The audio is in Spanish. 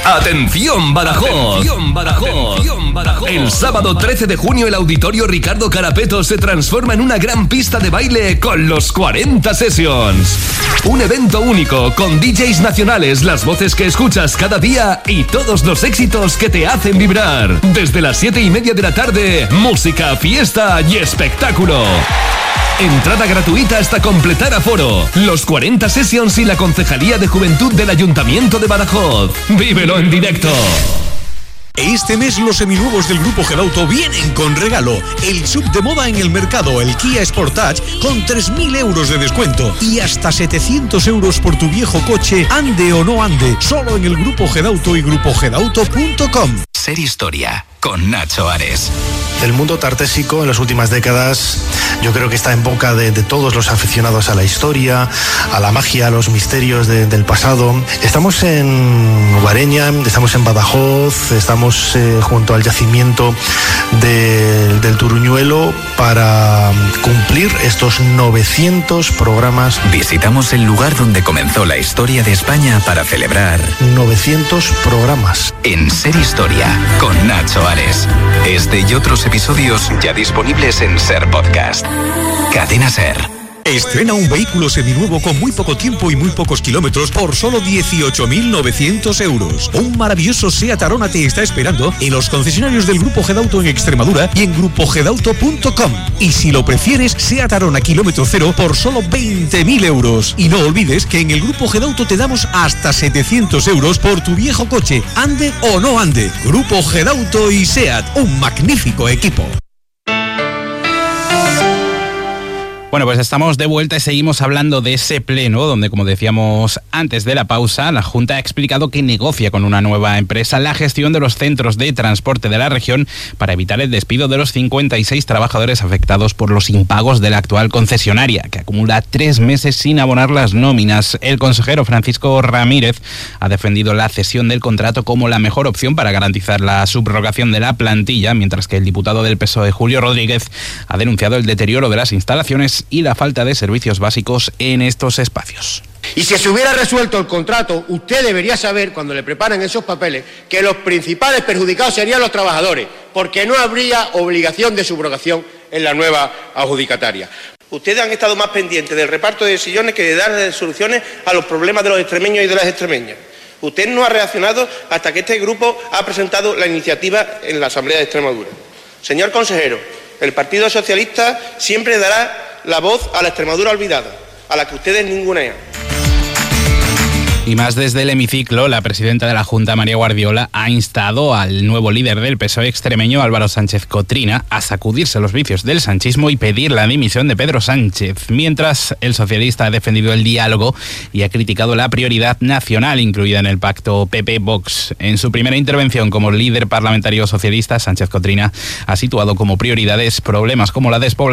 ¡Atención, Badajoz! ¡Atención, Badajoz! ¡Atención, Badajoz! El sábado 13 de junio el Auditorio Ricardo Carapeto se transforma en una gran pista de baile con los 40 Sessions. Un evento único con DJs nacionales, las voces que escuchas cada día y todos los éxitos que te hacen vibrar. Desde las 7:30 de la tarde, música, fiesta y espectáculo. Entrada gratuita hasta completar aforo. Los 40 Sessions y la Concejalía de Juventud del Ayuntamiento de Badajoz. ¡Vívelo en directo! Este mes los seminuevos del Grupo Gedauto vienen con regalo. El sub de moda en el mercado, el Kia Sportage, con 3.000 euros de descuento. Y hasta 700 euros por tu viejo coche, ande o no ande. Solo en el Grupo Gedauto y grupogedauto.com. Ser Historia, con Nacho Ares. El mundo tartésico en las últimas décadas yo creo que está en boca de todos los aficionados a la historia, a la magia, a los misterios del pasado. Estamos en Guareña, estamos en Badajoz, estamos junto al yacimiento del Turuñuelo para cumplir estos 900 programas. Visitamos el lugar donde comenzó la historia de España para celebrar 900 programas. En Ser Historia, con Nacho Ares. Este y otros episodios ya disponibles en Ser Podcast. Cadena Ser. Estrena un vehículo seminuevo con muy poco tiempo y muy pocos kilómetros por solo 18.900 euros. Un maravilloso Seat Arona te está esperando en los concesionarios del Grupo Gedauto en Extremadura y en grupogedauto.com. Y si lo prefieres, Seat Arona kilómetro cero por solo 20.000 euros. Y no olvides que en el Grupo Gedauto te damos hasta 700 euros por tu viejo coche, ande o no ande. Grupo Gedauto y Seat, un magnífico equipo. Bueno, pues estamos de vuelta y seguimos hablando de ese pleno donde, como decíamos antes de la pausa, la Junta ha explicado que negocia con una nueva empresa la gestión de los centros de transporte de la región para evitar el despido de los 56 trabajadores afectados por los impagos de la actual concesionaria, que acumula 3 meses sin abonar las nóminas. El consejero Francisco Ramírez ha defendido la cesión del contrato como la mejor opción para garantizar la subrogación de la plantilla, mientras que el diputado del PSOE, Julio Rodríguez, ha denunciado el deterioro de las instalaciones y la falta de servicios básicos en estos espacios. Y si se hubiera resuelto el contrato, usted debería saber, cuando le preparan esos papeles, que los principales perjudicados serían los trabajadores, porque no habría obligación de subrogación en la nueva adjudicataria. Ustedes han estado más pendientes del reparto de sillones que de dar soluciones a los problemas de los extremeños y de las extremeñas. Usted no ha reaccionado hasta que este grupo ha presentado la iniciativa en la Asamblea de Extremadura. Señor consejero, el Partido Socialista siempre dará la voz a la Extremadura olvidada, a la que ustedes ningunean. Y más desde el hemiciclo, la presidenta de la Junta, María Guardiola, ha instado al nuevo líder del PSOE extremeño, Álvaro Sánchez Cotrina, a sacudirse los vicios del sanchismo y pedir la dimisión de Pedro Sánchez. Mientras, el socialista ha defendido el diálogo y ha criticado la prioridad nacional incluida en el pacto PP-Vox. En su primera intervención como líder parlamentario socialista, Sánchez Cotrina ha situado como prioridades problemas como la despoblación